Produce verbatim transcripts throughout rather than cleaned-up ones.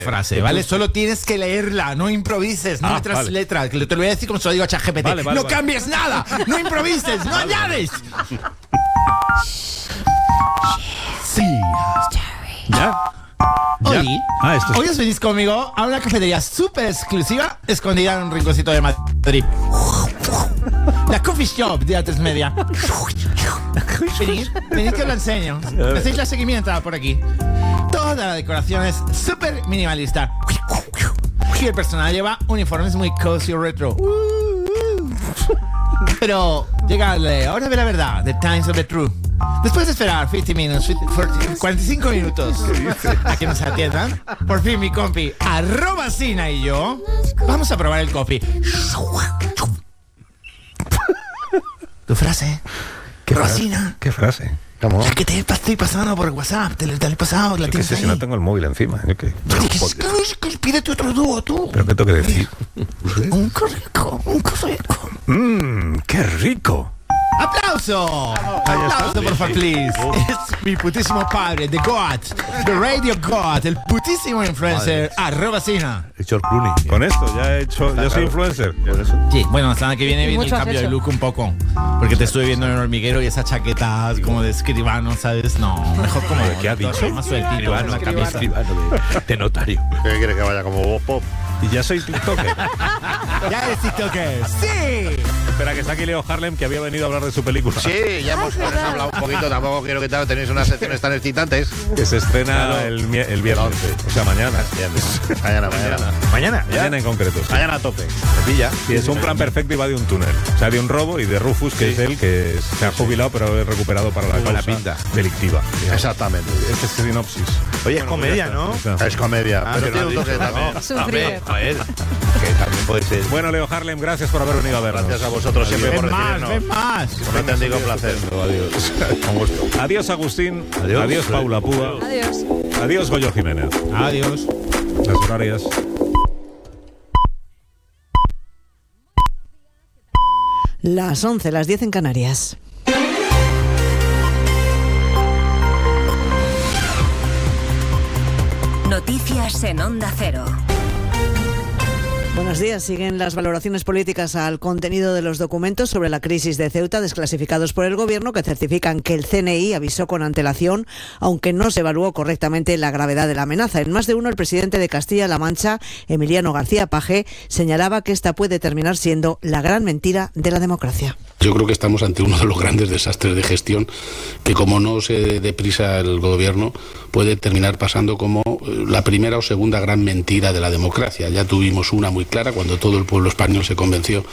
frase, ¿vale? Solo tienes que leerla, no improvises, no Ah, otras vale. letras, que te lo voy a decir como se lo digo a ChatGPT. Vale, vale, no vale. cambies nada, no improvises, no añades. Sí. ¿Ya? Hoy, Ah, esto es- hoy os venís conmigo a una cafetería súper exclusiva, escondida en un rinconcito de Madrid. La Coffee Shop de Artes Media. Venid, venid que os lo enseño. Hacéis la seguimiento por aquí. Toda la decoración es súper minimalista. Y el personal lleva uniformes muy cozy retro. Pero llega la hora de la verdad, the times of the truth. Después de esperar cincuenta minutos, cuarenta y cinco minutos a que nos atiendan, por fin mi compi arroba Sina y yo vamos a probar el coffee. Tu frase, ¿Qué frase? Rosina. ¿Qué frase? ¿Cómo? La que te estoy pasando por WhatsApp, te, te lo he pasado, la Yo qué tienes sé si ahí. no tengo el móvil encima. Yo qué. Pídete otro dúo, tú. ¿Pero qué tengo que decir? Un corrico, un corrico. Mmm, qué rico. ¡Aplauso! ¡Aplauso, por favor, please! Es mi putísimo padre, The God, The Radio God, el putísimo influencer, arroba Sina. George Clooney. Con esto ya he hecho, yo soy influencer. Por eso. Sí, bueno, la semana que viene viene el mucho has cambio de hecho. look un poco. Porque te estuve viendo en el hormiguero y esa chaqueta como de escribano, ¿sabes? No, mejor como ¿Qué ha dicho? más sueltito, Escribano, la camisa. escribano de, de notario. ¿Qué quieres que vaya como vos, Pop? Y ya soy TikToker. ¡Ya eres TikToker! ¡Sí! Espera, que está aquí Leo Harlem, que había venido a hablar de su película. Sí, ya hemos, hemos hablado un poquito. Tampoco quiero que tal, tenéis unas secciones tan excitantes. Que se estrena el, mi- el viernes. O sea, mañana. Mañana, mañana. Mañana. Mañana en concreto. Sí. Mañana a tope. ¿Me pilla? Sí, es un plan perfecto y va de un túnel. O sea, de un robo y de Rufus, que Sí. es él, que se ha jubilado pero es recuperado para la Muy buena causa pinta. delictiva. Exactamente. Este es sinopsis. Oye, es comedia, ¿no? O sea, Es comedia. Ah, pero pero tiene un no toque has dicho, también. no. Es un Hombre, thriller. joder, que también puede ser. Bueno, Leo Harlem, gracias por haber venido a vernos. Gracias a vosotros siempre por ¡Ven más, recibirnos. ven más! Un auténtico placer. Adiós. Con gusto. Adiós, Agustín. Adiós. Adiós, Paula Púa. Adiós. Adiós, Goyo Jiménez. Adiós. Las horarias. Las once, las diez en Canarias. Noticias en Onda Cero. Buenos días. Siguen las valoraciones políticas al contenido de los documentos sobre la crisis de Ceuta desclasificados por el Gobierno, que certifican que el C N I avisó con antelación, aunque no se evaluó correctamente la gravedad de la amenaza. En más de uno, el presidente de Castilla-La Mancha, Emiliano García Paje, señalaba que esta puede terminar siendo la gran mentira de la democracia. Yo creo que estamos ante uno de los grandes desastres de gestión que, como no se dé prisa el gobierno, puede terminar pasando como eh, la primera o segunda gran mentira de la democracia. Ya tuvimos una muy clara cuando todo el pueblo español se convenció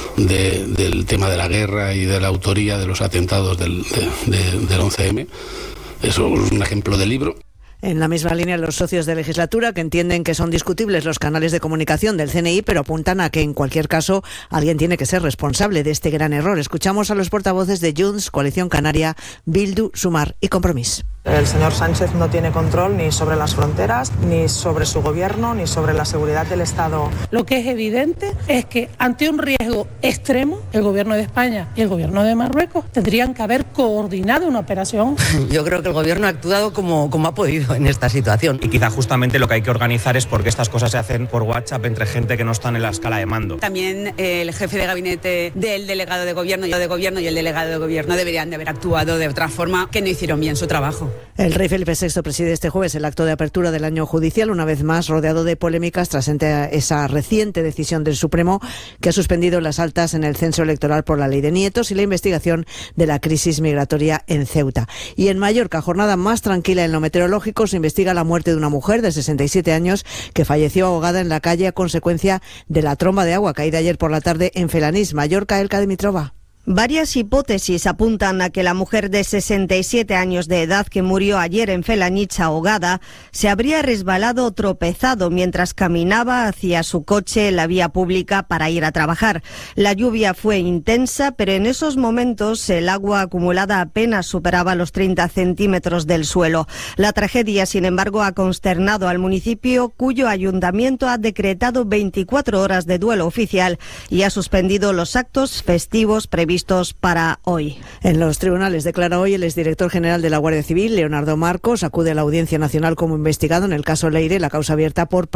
de- del tema de la guerra y de la autoría de los atentados del, de- de- del once eme. Eso es un ejemplo de libro. En la misma línea, los socios de legislatura, que entienden que son discutibles los canales de comunicación del C N I, pero apuntan a que, en cualquier caso, alguien tiene que ser responsable de este gran error. Escuchamos a los portavoces de Junts, Coalición Canaria, Bildu, Sumar y Compromís. El señor Sánchez no tiene control ni sobre las fronteras, ni sobre su gobierno, ni sobre la seguridad del Estado. Lo que es evidente es que ante un riesgo extremo, el gobierno de España y el gobierno de Marruecos tendrían que haber coordinado una operación. Yo creo que el gobierno ha actuado como, como ha podido en esta situación. Y quizá justamente lo que hay que organizar es porque estas cosas se hacen por WhatsApp entre gente que no está en la escala de mando. También eh, el jefe de gabinete del delegado de gobierno y el de gobierno y el delegado de gobierno deberían de haber actuado de otra forma, que no hicieron bien su trabajo. El rey Felipe sexto preside este jueves el acto de apertura del año judicial, una vez más rodeado de polémicas tras esa reciente decisión del Supremo que ha suspendido las altas en el censo electoral por la ley de nietos y la investigación de la crisis migratoria en Ceuta. Y en Mallorca, jornada más tranquila en lo meteorológico, se investiga la muerte de una mujer de sesenta y siete años que falleció ahogada en la calle a consecuencia de la tromba de agua caída ayer por la tarde en Felanís, Mallorca. Elka Dimitrova. Varias hipótesis apuntan a que la mujer de sesenta y siete años de edad que murió ayer en Felanich ahogada se habría resbalado o tropezado mientras caminaba hacia su coche en la vía pública para ir a trabajar. La lluvia fue intensa, pero en esos momentos el agua acumulada apenas superaba los treinta centímetros del suelo. La tragedia, sin embargo, ha consternado al municipio, cuyo ayuntamiento ha decretado veinticuatro horas de duelo oficial y ha suspendido los actos festivos previstos previstos para hoy. En los tribunales declara hoy el exdirector general de la Guardia Civil, Leonardo Marcos, acude a la Audiencia Nacional como investigado en el caso Leire, la causa abierta por